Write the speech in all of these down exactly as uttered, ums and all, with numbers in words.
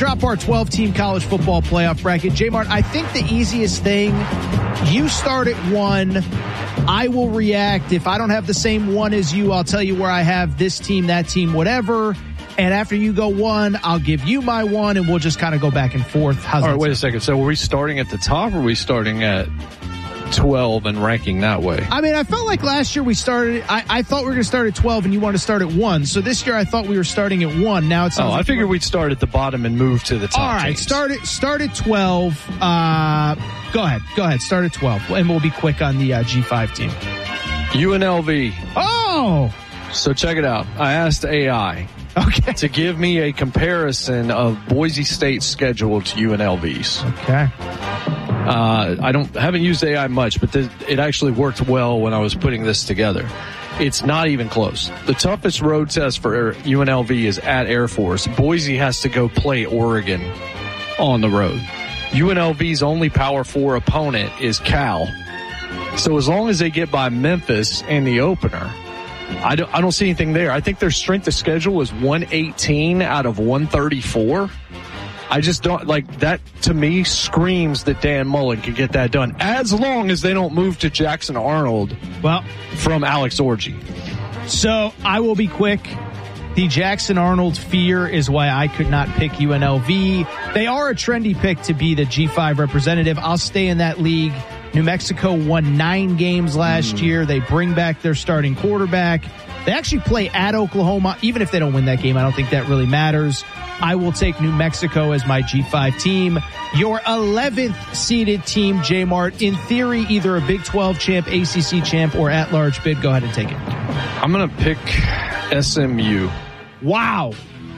drop our twelve-team college football playoff bracket. J-Mart, I think the easiest thing, you start at one. I will react. If I don't have the same one as you, I'll tell you where I have this team, that team, whatever. And after you go one, I'll give you my one, and we'll just kind of go back and forth. How's All right, that wait sound? a second. So are we starting at the top, or are we starting at twelve and ranking that way? I mean, I felt like last year we started, I, I thought we were going to start at twelve and you wanted to start at one. So this year I thought we were starting at one. Now it's. Oh, I figured we'd start at the bottom and move to the top. All right, teams. start at, start at twelve. Uh, go ahead. Go ahead. Start at twelve. And we'll be quick on the uh, G five team. U N L V. Oh! So check it out. I asked A I okay. to give me a comparison of Boise State's schedule to U N L V's. Okay. Uh, I don't haven't used A I much, but this, it actually worked well when I was putting this together. It's not even close. The toughest road test for U N L V is at Air Force. Boise has to go play Oregon on the road. U N L V's only Power Four opponent is Cal. So as long as they get by Memphis in the opener, I don't, I don't see anything there. I think their strength of schedule is one eighteen out of one thirty-four. I just don't like that. To me, screams that Dan Mullen can get that done as long as they don't move to Jackson Arnold. Well, from Alex Orji. So I will be quick. The Jackson Arnold fear is why I could not pick U N L V. They are a trendy pick to be the G five representative. I'll stay in that league. New Mexico won nine games last mm. year. They bring back their starting quarterback. They actually play at Oklahoma. Even if they don't win that game, I don't think that really matters. I will take New Mexico as my G five team. Your eleventh seeded team, J-Mart, in theory, either a Big twelve champ, A C C champ, or at-large bid. Go ahead and take it. I'm going to pick S M U. Wow.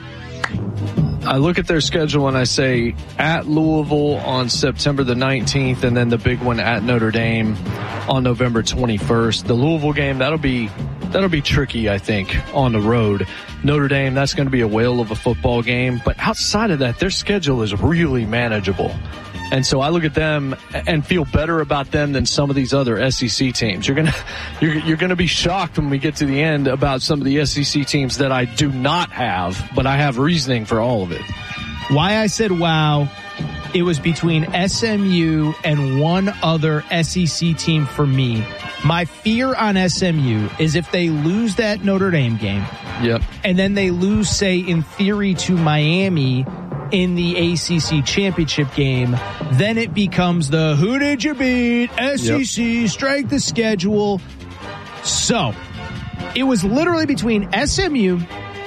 I look at their schedule and I say at Louisville on September the nineteenth, and then the big one at Notre Dame on November twenty-first. The Louisville game, that'll be that'll be tricky, I think, on the road. Notre Dame, that's going to be a whale of a football game. But outside of that, their schedule is really manageable. And so I look at them and feel better about them than some of these other S E C teams. You're gonna, you're, you're gonna be shocked when we get to the end about some of the S E C teams that I do not have, but I have reasoning for all of it. Why I said wow, it was between S M U and one other S E C team for me. My fear on S M U is if they lose that Notre Dame game, yep, and then they lose, say, in theory, to Miami in the A C C championship game, then it becomes the who did you beat? S E C, yep. Strength of schedule. So it was literally between S M U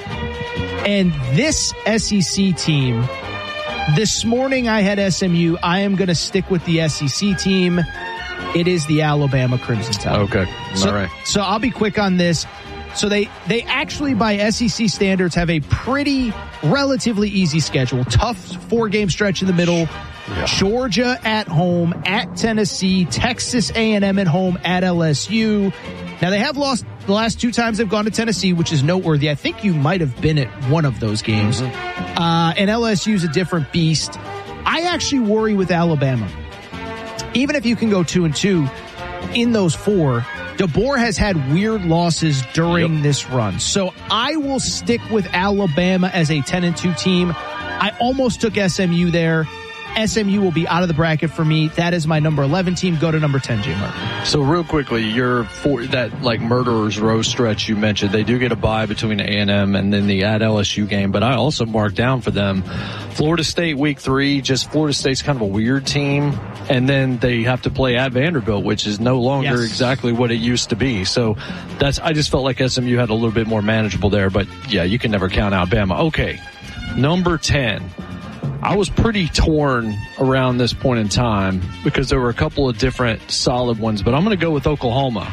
and this S E C team. This morning I had S M U. I am going to stick with the S E C team. It is the Alabama Crimson Tide. Okay. So, all right. So I'll be quick on this. So they, they actually, by S E C standards, have a pretty relatively easy schedule. Tough four-game stretch in the middle. Yeah. Georgia at home, at Tennessee, Texas A and M at home, at L S U. Now, they have lost the last two times they've gone to Tennessee, which is noteworthy. I think you might have been at one of those games. Mm-hmm. Uh, and L S U is a different beast. I actually worry with Alabama. Even if you can go two and two in those four, DeBoer has had weird losses during yep. this run. So I will stick with Alabama as a ten and two team. I almost took S M U there. S M U will be out of the bracket for me. That is my number eleven team. Go to number ten, J-Mark. So real quickly, you're for that like murderer's row stretch you mentioned. They do get a bye between A and M and then the at L S U game, but I also marked down for them Florida State week three. Just Florida State's kind of a weird team, and then they have to play at Vanderbilt, which is no longer yes. exactly what it used to be. So that's I just felt like S M U had a little bit more manageable there, but yeah, you can never count Alabama. Okay, number ten. I was pretty torn around this point in time because there were a couple of different solid ones, but I'm going to go with Oklahoma.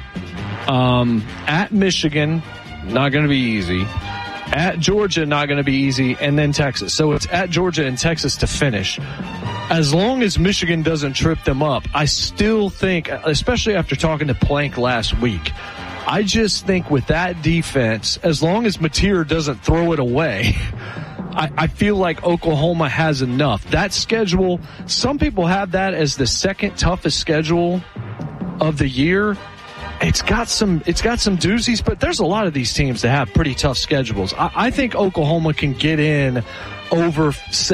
Um, at Michigan, not going to be easy. At Georgia, not going to be easy. And then Texas. So it's at Georgia and Texas to finish. As long as Michigan doesn't trip them up, I still think, especially after talking to Plank last week, I just think with that defense, as long as Mateer doesn't throw it away, I, I feel like Oklahoma has enough. That schedule, some people have that as the second toughest schedule of the year. It's got some, it's got some doozies, but there's a lot of these teams that have pretty tough schedules. I, I think Oklahoma can get in over, say,